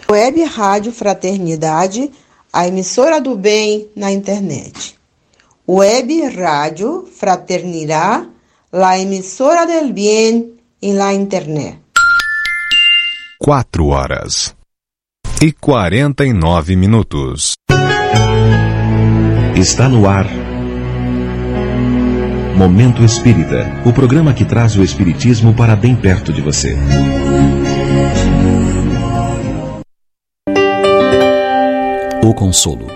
Web Rádio Fraternidade, a emissora do bem na internet. Web Rádio Fraternidad, la emisora del bien en la internet. 4h49. Está no ar Momento Espírita, o programa que traz o Espiritismo para bem perto de você. O Consolo.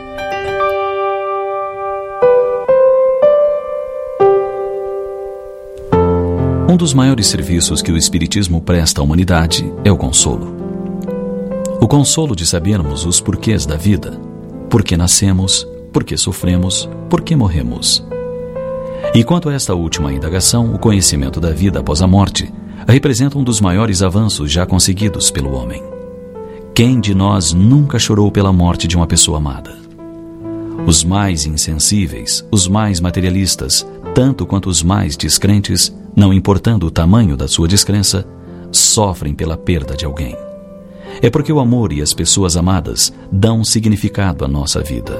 Um dos maiores serviços que o Espiritismo presta à humanidade é o consolo. O consolo de sabermos os porquês da vida, por que nascemos, por que sofremos, por que morremos. E quanto a esta última indagação, o conhecimento da vida após a morte representa um dos maiores avanços já conseguidos pelo homem. Quem de nós nunca chorou pela morte de uma pessoa amada? Os mais insensíveis, os mais materialistas, tanto quanto os mais descrentes, não importando o tamanho da sua descrença, sofrem pela perda de alguém. É porque o amor e as pessoas amadas dão significado à nossa vida.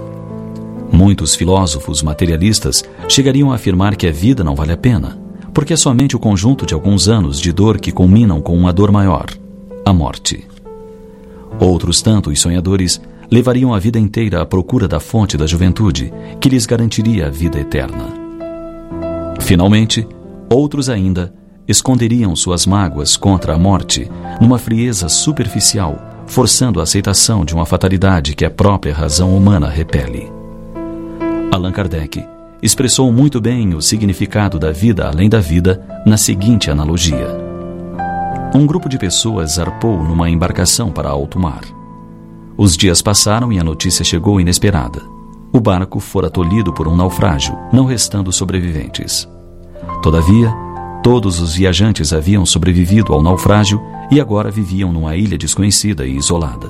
Muitos filósofos materialistas chegariam a afirmar que a vida não vale a pena, porque é somente o conjunto de alguns anos de dor que culminam com uma dor maior, a morte. Outros tantos sonhadores levariam a vida inteira à procura da fonte da juventude, que lhes garantiria a vida eterna. Finalmente, outros ainda esconderiam suas mágoas contra a morte numa frieza superficial, forçando a aceitação de uma fatalidade que a própria razão humana repele. Allan Kardec expressou muito bem o significado da vida além da vida na seguinte analogia. Um grupo de pessoas zarpou numa embarcação para alto mar. Os dias passaram e a notícia chegou inesperada. O barco fora tolhido por um naufrágio, não restando sobreviventes. Todavia, todos os viajantes haviam sobrevivido ao naufrágio e agora viviam numa ilha desconhecida e isolada.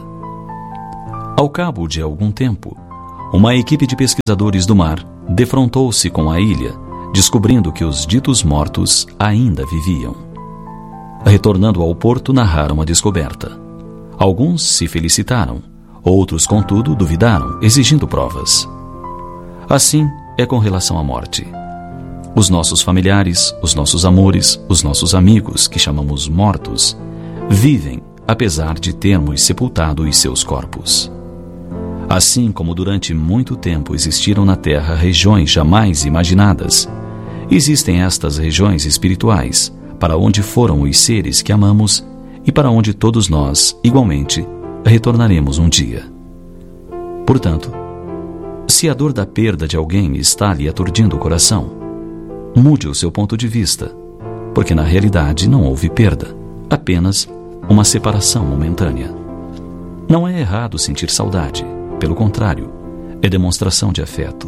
Ao cabo de algum tempo, uma equipe de pesquisadores do mar defrontou-se com a ilha, descobrindo que os ditos mortos ainda viviam. Retornando ao porto, narraram a descoberta. Alguns se felicitaram, outros, contudo, duvidaram, exigindo provas. Assim é com relação à morte. Os nossos familiares, os nossos amores, os nossos amigos, que chamamos mortos, vivem, apesar de termos sepultado os seus corpos. Assim como durante muito tempo existiram na Terra regiões jamais imaginadas, existem estas regiões espirituais, para onde foram os seres que amamos e para onde todos nós, igualmente, retornaremos um dia. Portanto, se a dor da perda de alguém está lhe aturdindo o coração, mude o seu ponto de vista, porque na realidade não houve perda, apenas uma separação momentânea. Não é errado sentir saudade, pelo contrário, é demonstração de afeto.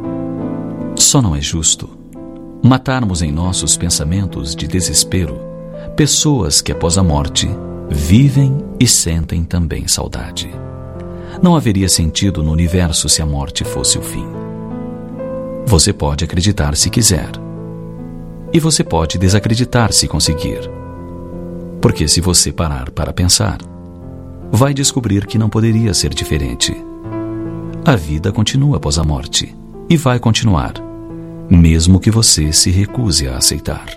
Só não é justo matarmos em nossos pensamentos de desespero pessoas que após a morte vivem e sentem também saudade. Não haveria sentido no universo se a morte fosse o fim. Você pode acreditar se quiser, e você pode desacreditar se conseguir. Porque se você parar para pensar, vai descobrir que não poderia ser diferente. A vida continua após a morte, e vai continuar, mesmo que você se recuse a aceitar.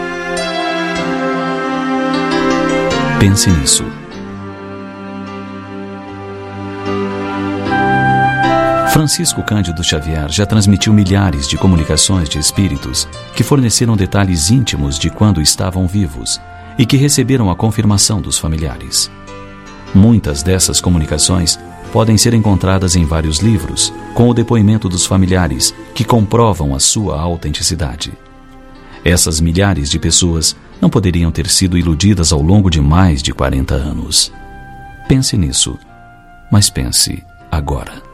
Pense nisso. Francisco Cândido Xavier já transmitiu milhares de comunicações de espíritos que forneceram detalhes íntimos de quando estavam vivos e que receberam a confirmação dos familiares. Muitas dessas comunicações podem ser encontradas em vários livros, com o depoimento dos familiares que comprovam a sua autenticidade. Essas milhares de pessoas não poderiam ter sido iludidas ao longo de mais de 40 anos. Pense nisso, mas pense agora.